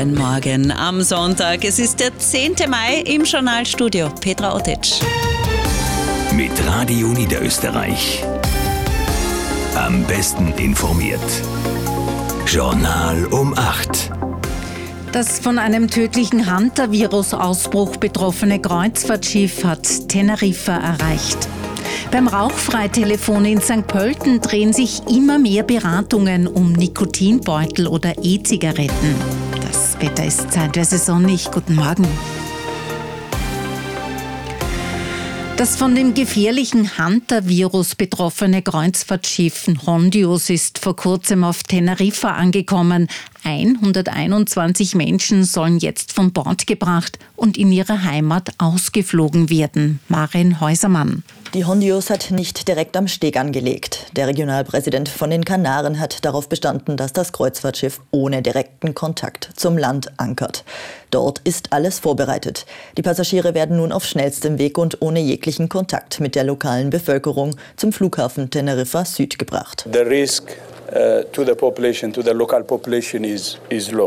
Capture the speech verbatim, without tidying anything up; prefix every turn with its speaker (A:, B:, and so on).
A: Guten Morgen am Sonntag. Es ist der zehnte Mai im Journalstudio. Petra Otetsch.
B: Mit Radio Niederösterreich. Am besten informiert. Journal um acht.
C: Das von einem tödlichen Hunter-Virus-Ausbruch betroffene Kreuzfahrtschiff hat Teneriffa erreicht. Beim Rauchfreitelefon in Sankt Pölten drehen sich immer mehr Beratungen um Nikotinbeutel oder E-Zigaretten. Das Wetter ist zeitweise sonnig. Guten Morgen. Das von dem gefährlichen Hunter-Virus betroffene Kreuzfahrtschiff Hondius ist vor kurzem auf Teneriffa angekommen. hunderteinundzwanzig Menschen sollen jetzt von Bord gebracht und in ihre Heimat ausgeflogen werden. Maren Häusermann.
D: Die Hondius hat nicht direkt am Steg angelegt. Der Regionalpräsident von den Kanaren hat darauf bestanden, dass das Kreuzfahrtschiff ohne direkten Kontakt zum Land ankert. Dort ist alles vorbereitet. Die Passagiere werden nun auf schnellstem Weg und ohne jeglichen Kontakt mit der lokalen Bevölkerung zum Flughafen Teneriffa Süd gebracht.
E: The risk uh, to the population, to the local population is, is low.